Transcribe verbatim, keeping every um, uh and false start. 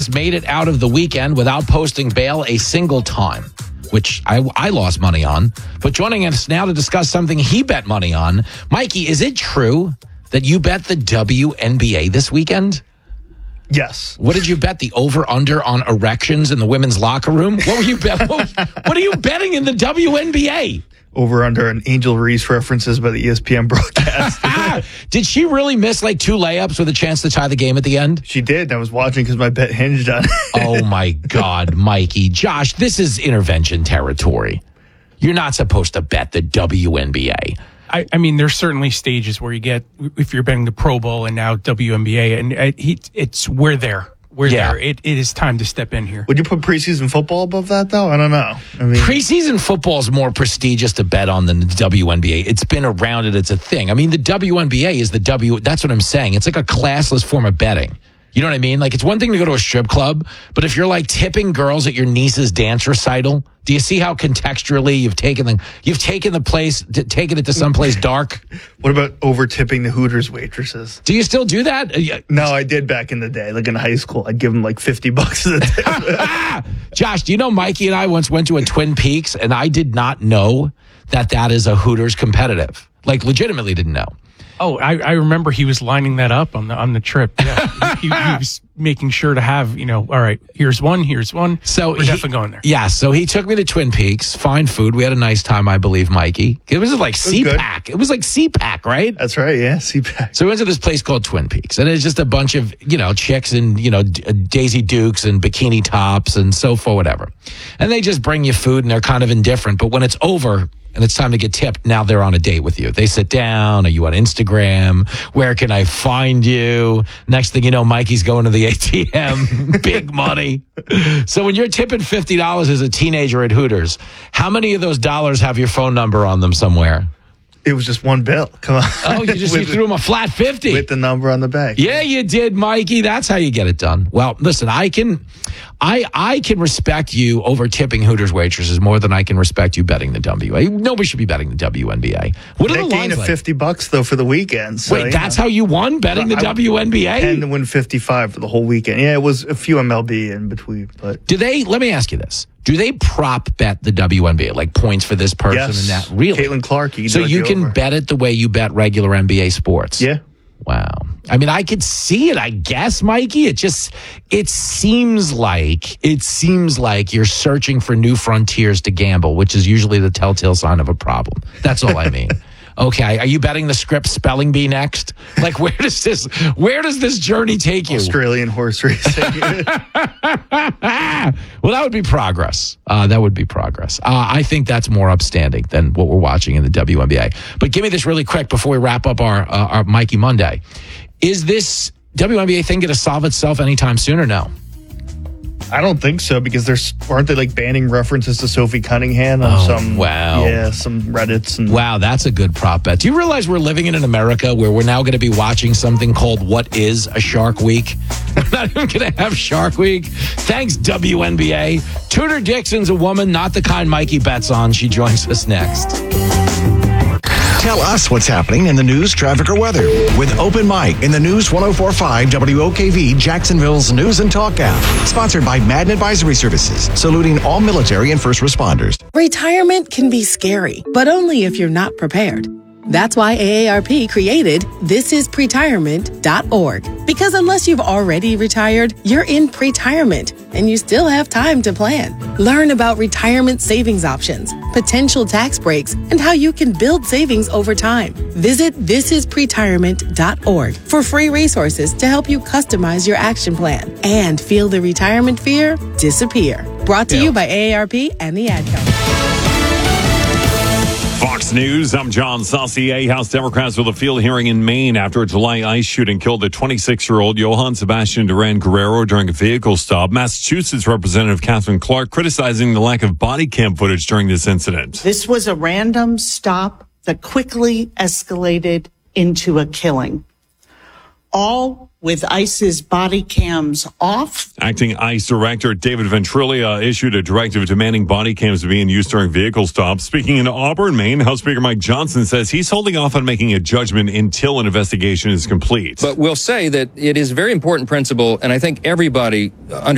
has made it out of the weekend without posting bail a single time, which I, I lost money on. But joining us now to discuss something he bet money on, Mikey, is it true that you bet the W N B A this weekend? Yes. What did you bet? The over-under on erections in the women's locker room? What were you bet? What, what are you betting in the W N B A? Over under an Angel Reese references by the E S P N broadcast. Did she really miss like two layups with a chance to tie the game at the end? She did. I was watching because my bet hinged on it. Oh, my God, Mikey. Josh, this is intervention territory. You're not supposed to bet the W N B A. I, I mean, there's certainly stages where you get, if you're betting the Pro Bowl and now W N B A, and it, he, it's, we're there. We're Yeah. there. It, it is time to step in here. Would you put preseason football above that, though? I don't know. I mean, Preseason football is more prestigious to bet on than the W N B A. It's been around it. It's a thing. I mean, the W N B A is the W. That's what I'm saying. It's like a classless form of betting. You know what I mean? Like, it's one thing to go to a strip club, but if you're like tipping girls at your niece's dance recital, do you see how contextually you've taken the you've taken the place, t- taken it to someplace dark? what about over tipping the Hooters waitresses? Do you still do that? Uh, yeah. No, I did back in the day. Like in high school, I'd give them like fifty bucks a day. Josh, do you know Mikey and I once went to a Twin Peaks, and I did not know that that is a Hooters competitive. Like, legitimately didn't know. Oh, I, I remember he was lining that up on the on the trip. Yeah, he, he was making sure to have, you know, all right, here's one, here's one. So we're he, definitely going there. Yeah, so he took me to Twin Peaks, fine food. We had a nice time, I believe, Mikey. It was like C PAC. It was like C PAC, right? That's right, yeah, C PAC. So we went to this place called Twin Peaks, and it's just a bunch of, you know, chicks and, you know, D- Daisy Dukes and bikini tops and so forth, whatever. And they just bring you food, and they're kind of indifferent. But when it's over and it's time to get tipped, now they're on a date with you. They sit down. Are you on Instagram? Where can I find you? Next thing you know, Mikey's going to the A T M. Big money. So when you're tipping fifty dollars as a teenager at Hooters, how many of those dollars have your phone number on them somewhere? It was just one bill. Come on. Oh, you just you threw him a flat fifty. With the number on the back. Yeah, you did, Mikey. That's how you get it done. Well, listen, I can I I can respect you over tipping Hooters waitresses more than I can respect you betting the W N B A. Nobody should be betting the W N B A. What are the That gain lines of like? fifty bucks, though, for the weekend. So, Wait, that's know. how you won betting the I- W N B A? ten to win fifty-five for the whole weekend. Yeah, it was a few M L B in between, but Do they, let me ask you this. Do they prop bet the W N B A, like points for this person yes. and that? Really? Caitlin Clark. You So know you the can over. bet it the way you bet regular N B A sports? Yeah. Wow. I mean, I could see it, I guess, Mikey. It just, it seems like, it seems like you're searching for new frontiers to gamble, which is usually the telltale sign of a problem. That's all I mean. Okay. Are you betting the Scripps spelling bee next? Like, where does this, where does this journey take you? Australian horse racing. Well, that would be progress. Uh, that would be progress. Uh, I think that's more upstanding than what we're watching in the W N B A. But give me this really quick before we wrap up our, uh, our Mikey Monday. Is this W N B A thing going to solve itself anytime soon or no? I don't think so, because there's aren't they like banning references to Sophie Cunningham on Oh, some wow. yeah some Reddits and Wow, that's a good prop bet. Do you realize we're living in an America where we're now going to be watching something called What Is a Shark Week? We're not even going to have Shark Week. Thanks, W N B A. Tudor Dixon's a woman, not the kind Mikey bets on. She joins us next. Tell us what's happening in the news, traffic, or weather with Open Mic in the News ten forty-five W O K V, Jacksonville's News and Talk app. Sponsored by Madden Advisory Services, saluting all military and first responders. Retirement can be scary, but only if you're not prepared. That's why A A R P created this is pretirement dot org. Because unless you've already retired, you're in pretirement and you still have time to plan. Learn about retirement savings options, potential tax breaks, and how you can build savings over time. Visit this is pretirement dot org for free resources to help you customize your action plan and feel the retirement fear disappear. Brought to Yeah. you by A A R P and the Ad Company. Fox News, I'm John Saucier. House Democrats with a field hearing in Maine after a July ice shooting killed the twenty-six-year-old Johann Sebastian Duran Guerrero during a vehicle stop. Massachusetts Representative Catherine Clark criticizing the lack of body cam footage during this incident. This was a random stop that quickly escalated into a killing. All with ICE's body cams off. Acting ICE Director David Ventrilia issued a directive demanding body cams to be in use during vehicle stops. Speaking in Auburn, Maine, House Speaker Mike Johnson says he's holding off on making a judgment until an investigation is complete. But we'll say that it is a very important principle, and I think everybody understands